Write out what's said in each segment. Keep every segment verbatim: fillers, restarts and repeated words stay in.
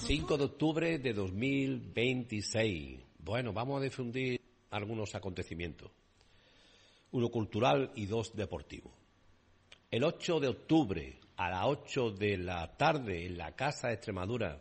cinco de octubre de dos mil veintiséis. Bueno, vamos a difundir algunos acontecimientos. Uno cultural y dos deportivos. El ocho de octubre a las ocho de la tarde en la Casa de Extremadura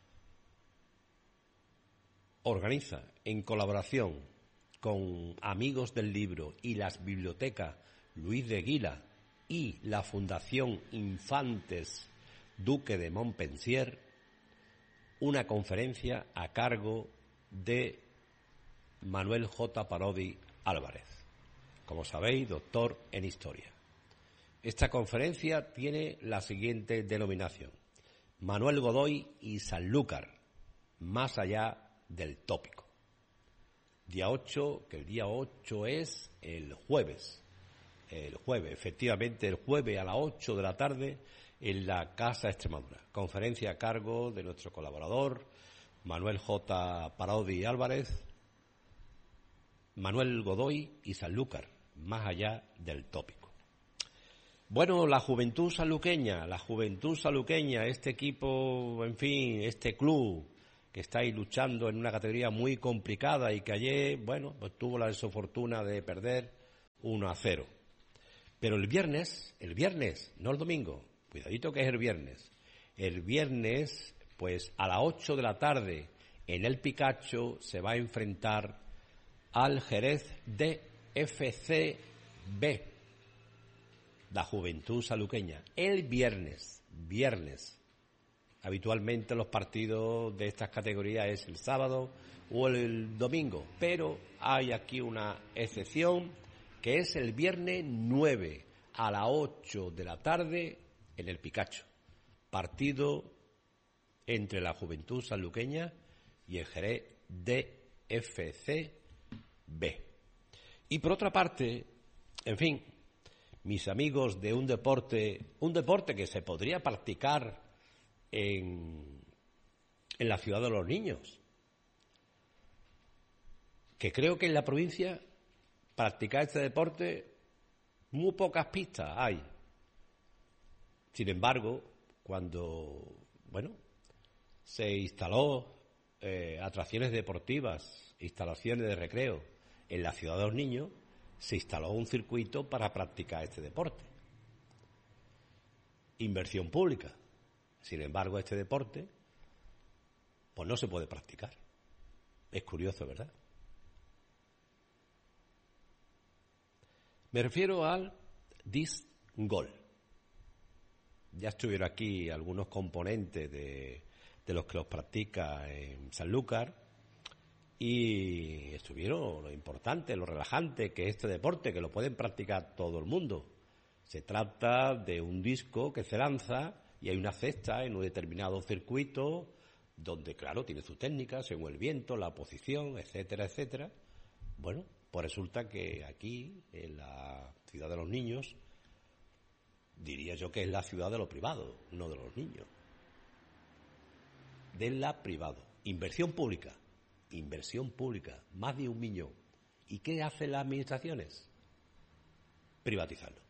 organiza, en colaboración con Amigos del Libro y las bibliotecas Luis de Guila y la Fundación Infantes Duque de Montpensier, una conferencia a cargo de Manuel J. Parodi Álvarez, como sabéis, doctor en Historia. Esta conferencia tiene la siguiente denominación: Manuel Godoy y Sanlúcar, más allá del tópico. Día ocho, que el día ocho es el jueves. El jueves, efectivamente, el jueves a las ocho de la tarde en la Casa de Extremadura. Conferencia a cargo de nuestro colaborador, Manuel J. Parodi Álvarez, Manuel Godoy y Sanlúcar, más allá del tópico. Bueno, la juventud sanluqueña, la juventud sanluqueña, este equipo, en fin, este club que está ahí luchando en una categoría muy complicada y que ayer, bueno, pues tuvo la desafortuna de perder uno a cero. Pero el viernes, el viernes, no el domingo, cuidadito que es el viernes, el viernes, pues a las ocho de la tarde en el Picacho se va a enfrentar al Jerez de F C B, la juventud sanluqueña, el viernes, viernes. Habitualmente los partidos de estas categorías es el sábado o el domingo, pero hay aquí una excepción, que es el viernes nueve a las ocho de la tarde en el Picacho. Partido entre la juventud sanluqueña y el Jerez de F C B. Y por otra parte, en fin, mis amigos de un deporte, un deporte que se podría practicar en, en la ciudad de los niños, que creo que en la provincia practicar este deporte muy pocas pistas hay. Sin embargo, cuando, bueno, se instaló eh, atracciones deportivas, instalaciones de recreo en la ciudad de los niños, se instaló un circuito para practicar este deporte. Inversión pública. Sin embargo, este deporte, pues no se puede practicar. Es curioso, ¿verdad? Me refiero al disc golf. Ya estuvieron aquí algunos componentes de, de los que los practica en Sanlúcar y estuvieron lo importante, lo relajante que es este deporte, que lo pueden practicar todo el mundo. Se trata de un disco que se lanza y hay una cesta en un determinado circuito donde, claro, tiene su técnica, según el viento, la posición, etcétera, etcétera. Bueno, pues resulta que aquí, en la ciudad de los niños, diría yo que es la ciudad de lo privado, no de los niños. De la privado. Inversión pública. Inversión pública. Más de un millón. ¿Y qué hacen las administraciones? Privatizarlo.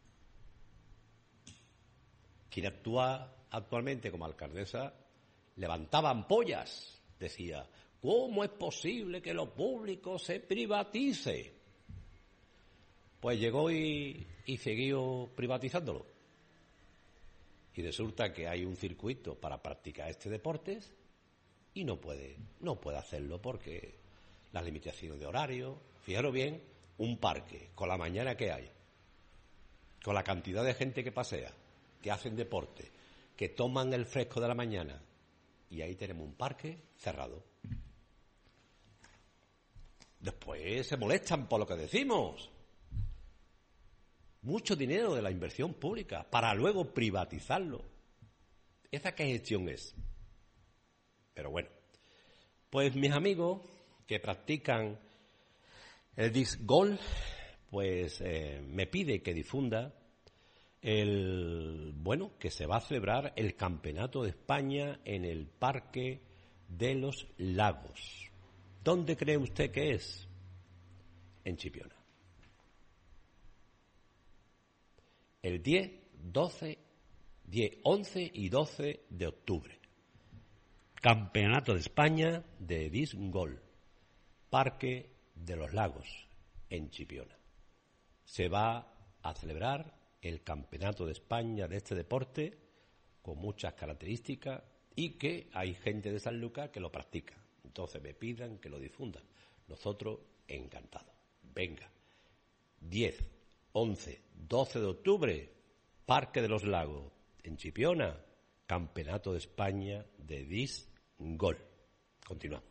Quien actúa actualmente como alcaldesa levantaba ampollas. Decía, ¿cómo es posible que lo público se privatice? Pues llegó y, y siguió privatizándolo. Y resulta que hay un circuito para practicar este deporte y no puede, no puede hacerlo porque las limitaciones de horario. Fijaros bien, un parque, con la mañana que hay, con la cantidad de gente que pasea, que hacen deporte, que toman el fresco de la mañana, y ahí tenemos un parque cerrado. Después se molestan por lo que decimos. Mucho dinero de la inversión pública para luego privatizarlo. ¿Esa qué gestión es? Pero bueno, pues mis amigos que practican el disc golf, pues eh, me pide que difunda el, bueno, que se va a celebrar el Campeonato de España en el Parque de los Lagos. ¿Dónde cree usted que es? En Chipiona. El diez, doce, diez, once y doce de octubre. Campeonato de España de Disc Golf, Parque de los Lagos, en Chipiona. Se va a celebrar el Campeonato de España de este deporte con muchas características y que hay gente de Sanlúcar que lo practica. Entonces me pidan que lo difundan. Nosotros encantados. Venga, diez, once, doce de octubre, Parque de los Lagos, en Chipiona, Campeonato de España de Disc Golf. Continuamos.